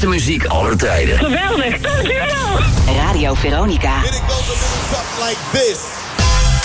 beste muziek aller tijden. Geweldig, dankjewel. Radio Veronica. It goes a little something like this.